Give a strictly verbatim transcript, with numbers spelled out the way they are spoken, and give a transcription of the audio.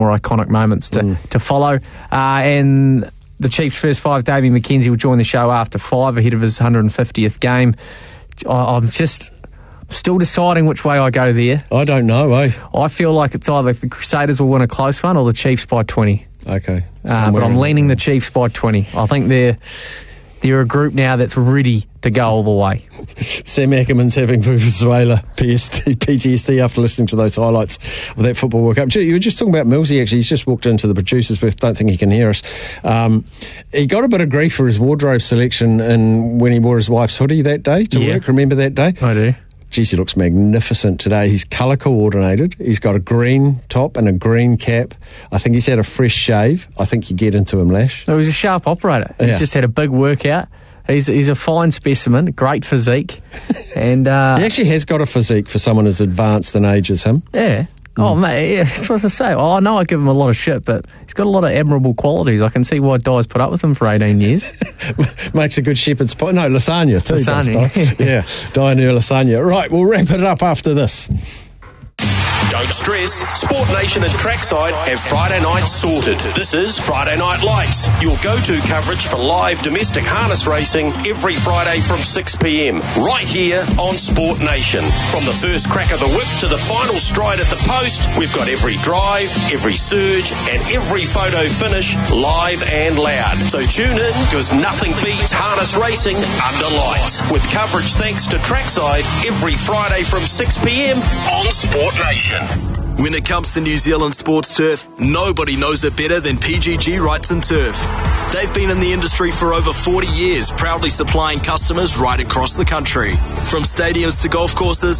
more iconic moments to, mm. to follow. Uh, and the Chiefs' first five, Damian McKenzie, will join the show after five ahead of his one hundred fiftieth game. I, I'm just still deciding which way I go there. I don't know, eh? I feel like it's either the Crusaders will win a close one or the Chiefs by twenty. Okay. Uh, but I'm leaning the Chiefs by twenty. I think they're they're a group now that's ready to go all the way. Sam Ackerman's having Venezuela P T S D after listening to those highlights of that football World Cup. You were just talking about Millsy, actually. He's just walked into the producer's booth. Don't think he can hear us. Um, he got a bit of grief for his wardrobe selection and when he wore his wife's hoodie that day to yeah. work. Remember that day? I do. Geez, he looks magnificent today. He's colour coordinated. He's got a green top and a green cap. I think he's had a fresh shave. I think you get into him, Lash. So he's a sharp operator. He's yeah. just had a big workout. He's he's a fine specimen, great physique. and uh, He actually has got a physique for someone as advanced in age as him. Yeah. Oh, mm. mate, yeah, that's what I say. Oh, I know I give him a lot of shit, but he's got a lot of admirable qualities. I can see why Di's put up with him for eighteen years. Makes a good shepherd's pie. No, lasagna too. Lasagna. Yeah, Di knew lasagna. Right, we'll wrap it up after this. Don't stress, Sport Nation and Trackside have Friday night sorted. This is Friday Night Lights, your go-to coverage for live domestic harness racing every Friday from six p m, right here on Sport Nation. From the first crack of the whip to the final stride at the post, we've got every drive, every surge and every photo finish live and loud. So tune in, because nothing beats harness racing under lights. With coverage thanks to Trackside every Friday from six p m on Sport Nation. When it comes to New Zealand sports turf, nobody knows it better than P G G Wrights and Turf. They've been in the industry for over forty years, proudly supplying customers right across the country. From stadiums to golf courses,